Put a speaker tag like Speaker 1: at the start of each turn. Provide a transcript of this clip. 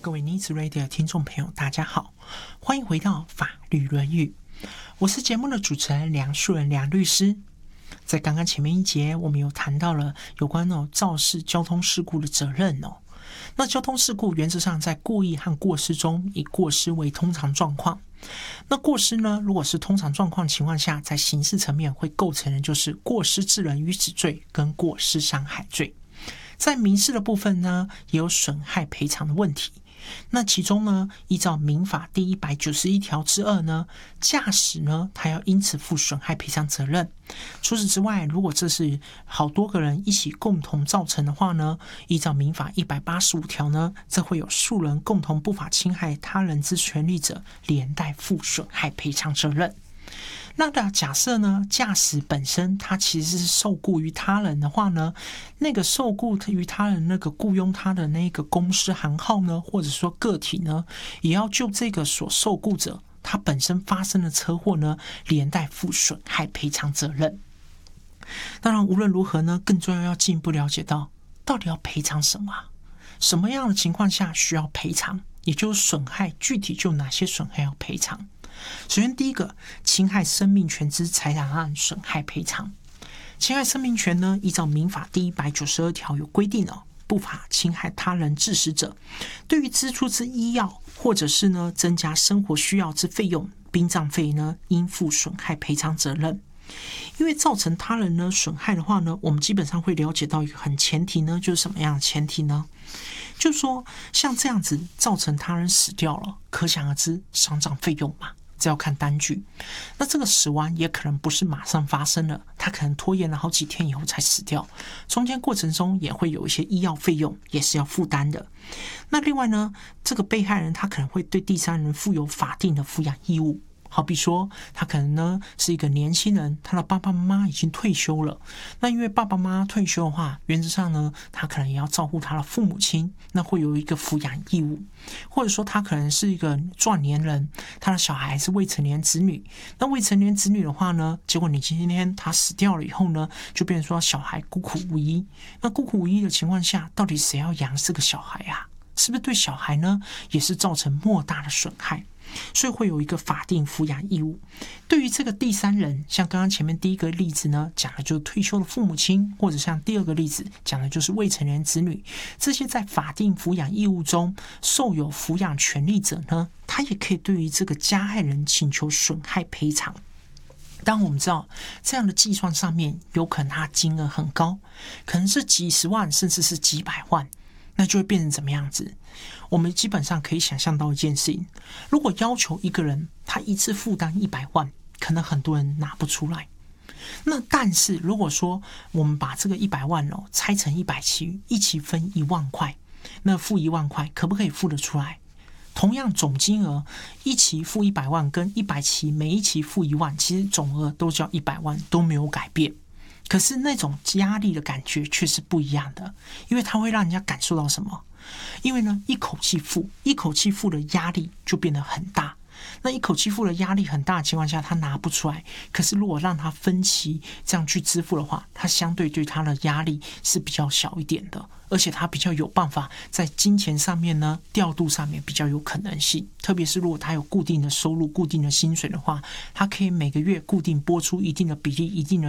Speaker 1: 各位妮子 Radio 的听众朋友大家好，欢迎回到法律论语，我是节目的主持人梁树人梁律师。在刚刚前面一节我们有谈到了有关肇事交通事故的责任那交通事故原则上在故意和过失中以过失为通常状况，那过失呢，如果是通常状况情况下，在刑事层面会构成的就是过失致人于死罪跟过失伤害罪。在民事的部分呢，也有损害赔偿的问题。那其中呢，依照民法第191条之2呢，驾驶呢，他要因此负损害赔偿责任。除此之外，如果这是好多个人一起共同造成的话呢，依照民法185条呢，这会有数人共同不法侵害他人之权利者，连带负损害赔偿责任。那假设呢，驾驶本身他其实是受雇于他人的话呢，那个受雇于他人那个雇佣他的那个公司行号呢，或者说个体呢，也要就这个所受雇者他本身发生的车祸呢，连带负损害赔偿责任。当然无论如何呢，更重要要进一步了解到到底要赔偿什么什么样的情况下需要赔偿，也就是损害具体就哪些损害要赔偿。首先第一个，侵害生命权之财产案损害赔偿。侵害生命权呢，依照民法第192条有规定不法侵害他人致死者，对于支出之医药或者是呢增加生活需要之费用，殡葬费呢应负损害赔偿责任。因为造成他人呢损害的话呢，我们基本上会了解到一个很前提呢，就是什么样的前提呢？就是说像这样子造成他人死掉了，可想而知丧葬费用嘛，这要看单据。那这个死亡也可能不是马上发生了，他可能拖延了好几天以后才死掉，中间过程中也会有一些医药费用也是要负担的。那另外呢，这个被害人他可能会对第三人负有法定的抚养义务，好比说他可能呢是一个年轻人，他的爸爸妈妈已经退休了，那因为爸爸妈妈退休的话，原则上呢他可能也要照顾他的父母亲，那会有一个抚养义务。或者说他可能是一个壮年人，他的小孩是未成年子女，那未成年子女的话呢，结果你今天他死掉了以后呢，就变成说小孩孤苦无依。那孤苦无依的情况下，到底谁要养这个小孩啊？是不是对小孩呢也是造成莫大的损害？所以会有一个法定抚养义务。对于这个第三人，像刚刚前面第一个例子呢，讲的就是退休的父母亲，或者像第二个例子讲的就是未成年子女，这些在法定抚养义务中受有抚养权利者呢，他也可以对于这个加害人请求损害赔偿。当我们知道这样的计算上面有可能它金额很高，可能是几十万甚至是几百万，那就会变成怎么样子？我们基本上可以想象到一件事情，如果要求一个人他一次负担100万，可能很多人拿不出来。那但是如果说我们把这个100万拆成100期，一期分1万块，那付1万块可不可以付得出来？同样总金额，一期付100万跟100期每一期付1万，其实总额都叫100万，都没有改变。可是那种压力的感觉却是不一样的，因为它会让人家感受到什么？因为呢，一口气付的压力就变得很大。那一口气付的压力很大的情况下，他拿不出来。可是如果让他分期这样去支付的话，他相对他的压力是比较小一点的，而且他比较有办法在金钱上面呢调度上面比较有可能性。特别是如果他有固定的收入、固定的薪水的话，他可以每个月固定拨出一定的比例、一定的